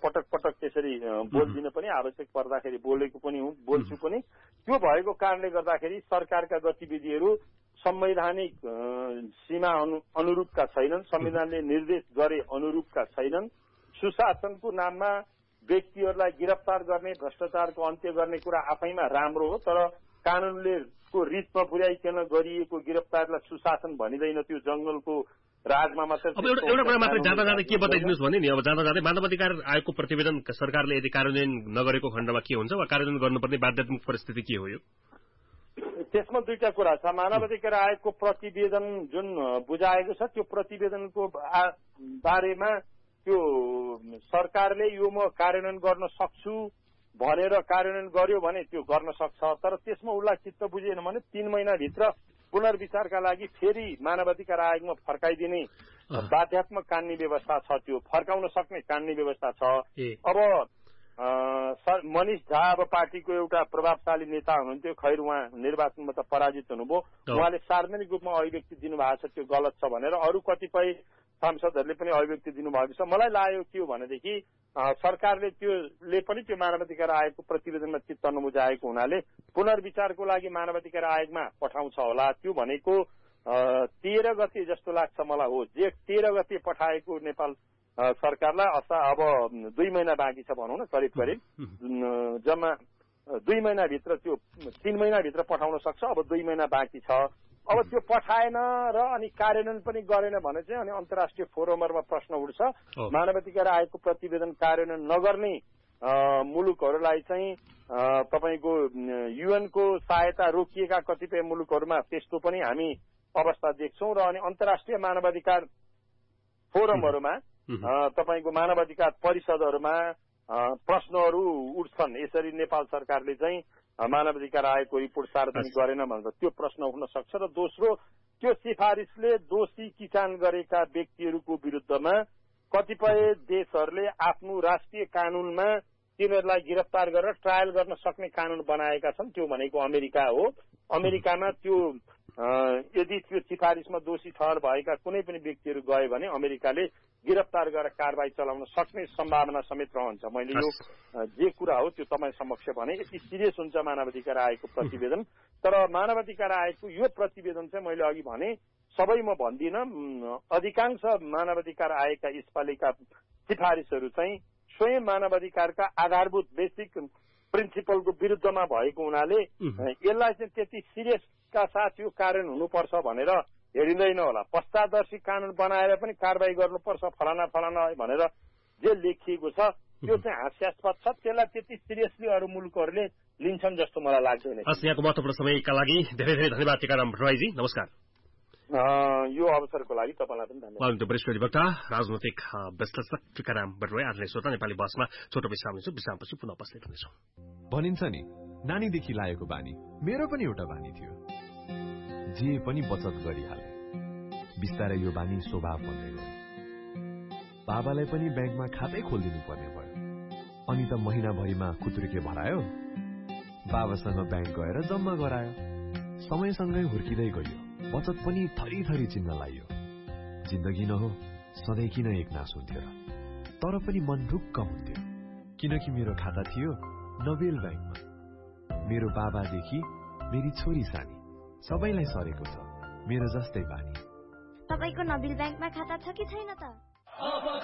पटक पटक त्यसरी बोल्दिन पनि, आवश्यक पर्दाखेरि बोलेको पनि हुँ, बोल्छु पनि। त्यो भएको कारणले गर्दाखेरि सरकारका गतिविधिहरू संवैधानिक सीमा अनुरूपका छैनन्, संविधानले निर्देश गरे अनुरूपका छैनन्। सुशासनको नाममा व्यक्तिहरूलाई गिरफ्तार गर्ने, भ्रष्टाचारको अन्त्य गर्ने कुरा आफैमा राम्रो हो, तर कानूनले को रितमा पुर्याइकन गरिएको गिरफ्तारलाई सुशासन भनिँदैन। त्यो जंगलको राजमा मात्र। अब एउटा कुरा मात्रै जाँदा जाँदै के बताइदिनुहोस् भने नि, अब जाँदा जाँदै मानवाधिकार आयोगको प्रतिवेदन सरकारले यदि कार्यान्वयन नगरेको खण्डमा के हुन्छ वा कार्यान्वयन गर्नुपर्ने बाध्यात्मक परिस्थिति के हो? यो त्यसमा दुईटा कुरा छ। मानवाधिकार आयोगको प्रतिवेदन जुन बुझाएको छ त्यो प्रतिवेदनको बारेमा त्यो सरकारले यो म कार्यान्वयन गर्न सक्छु भनेर कार्यान्वयन गर्यो भने त्यो गर्न सक्छ, तर त्यसमा उसलाई चित्त बुझेन भने 3 महिनाभित्र पुनर्विचारका लागि फेरि मानवाधिकार आयोगमा फर्काइदिने बाध्यात्मक कानूनी व्यवस्था छ। त्यो फर्काउन सक्ने कानूनी व्यवस्था छ। अब मनिष झा अब पार्टीको एउटा प्रभावशाली नेता हुनुहुन्थ्यो, खैर उहाँ निर्वाचनमा त पराजित हुनुभयो। उहाँले सार्वजनिक रूपमा अभिव्यक्ति दिनुभएको छ त्यो गलत छ भनेर, अरू कतिपय सांसदहरूले पनि अभिव्यक्ति दिनुभएको छ। मलाई लाग्यो के हो भनेदेखि सरकारले पनि त्यो मानवाधिकार आयोगको प्रतिवेदनमा चित्त नबुझाएको हुनाले पुनर्विचारको लागि मानवाधिकार आयोगमा पठाउँछ होला। त्यो भनेको 13 गते जस्तो लाग्छ मलाई, हो जेठ 13 गते पठाएको नेपाल सरकारलाई। अब 2 महिना बाँकी छ भनौँ न, करिब करिब जम्मा 2 महिनाभित्र, त्यो 3 महिनाभित्र पठाउन सक्छ। अब 2 महिना बाँकी छ। अब त्यो पठाएन र अनि कार्यान्वयन पनि गरेन भने चाहिँ अनि अन्तर्राष्ट्रिय फोरमहरूमा प्रश्न उठ्छ। मानवाधिकार आयोगको प्रतिवेदन कार्यान्वयन नगर्ने मुलुकहरूलाई चाहिँ तपाईको युएनको सहायता रोकिएका कतिपय मुलुकहरूमा त्यस्तो पनि हामी अवस्था देख्छौँ। र अनि अन्तर्राष्ट्रिय मानवाधिकार फोरमहरूमा तपाईको मानवाधिकार परिषदहरूमा प्रश्नहरू उठ्छन्। यसरी नेपाल सरकारले चाहिँ मानवाधिकार आयोगको रिपोर्ट सार्वजनिक गरेन भनेर त्यो प्रश्न उठ्न सक्छ। र दोस्रो, त्यो सिफारिसले दोषी किसान गरेका व्यक्तिहरूको विरुद्धमा कतिपय देशहरूले आफ्नो राष्ट्रिय कानूनमा तिनीहरूलाई गिरफ्तार गरेर ट्रायल गर्न सक्ने कानून बनाएका छन्। त्यो भनेको अमेरिका हो। अमेरिकामा त्यो यदि त्यो सिफारिसमा दोषी ठहर भएका कुनै पनि व्यक्तिहरू गए भने अमेरिकाले गिरफ्तार गरेर कारबाही चलाउन सक्ने सम्भावना समेत रहन्छ। मैले यो जे कुरा हो त्यो तपाईँ समक्ष भने यति सिरियस हुन्छ मानवाधिकार आयोगको प्रतिवेदन। तर मानवाधिकार आयोगको यो प्रतिवेदन चाहिँ मैले अघि भने सबै म भन्दिनँ, अधिकांश मानवाधिकार आयोगका यसपालिका सिफारिसहरू चाहिँ स्वयं मानवाधिकारका आधारभूत बेसिक प्रिन्सिपलको विरुद्धमा भएको हुनाले यसलाई चाहिँ त्यति सिरियसका साथ यो कार्यान्वयन हुनुपर्छ भनेर हेरिँदैन होला। पश्चादर्शी कानून बनाएर पनि कारबाही गर्नुपर्छ फलाना फलाना भनेर जे लेखिएको छ त्यो चाहिँ हास्यास्पद छ। त्यसलाई त्यति सिरियसली अरू मुलुकहरूले लिन्छन् जस्तो मलाई लाग्दैन। यहाँको महत्त्वपूर्ण समयका लागि धेरै धेरै धन्यवाद टीकाराम भट्टराईजी, नमस्कार। यो अवसरको लागि तपाईँलाई पनि धन्यवाद। वरिष्ठ अधिवक्ता राजनैतिक विश्लेषक टीकाराम भट्टराई। आज श्रोता नेपाली बसमा छोटो विश्राम लिन्छौँ, विश्रामपछि पुनः उपस्थित हुनेछौँ। भनिन्छ नि नानीदेखि लागेको बानी मेरो पनि एउटा बानी थियो, जे पनि बचत गरिहाले। बिस्तारै यो बानी स्वभाव बन्दै गयो। बाबालाई पनि ब्याङ्कमा खातै खोलिदिनु पर्ने भयो। अनि त महिनाभरिमा खुत्रुके भरायो, बाबासँग ब्याङ्क गएर जम्मा गरायो। समयसँगै हुर्किँदै गयो, बचत पनि थरी थरी चिन्न लाग्यो। जिन्दगी न हो सधैँ किन एक नास हुन्थ्यो र, तर पनि मन ढुक्क हुन्थ्यो किनकि मेरो खाता थियो नोबेल ब्याङ्कमा। मेरो बाबादेखि मेरी छोरी सानी सबैलाई सरेको छ मेरो जस्तै बानी। तपाईको नोबेल ब्याङ्कमा खाता छ कि छैन त?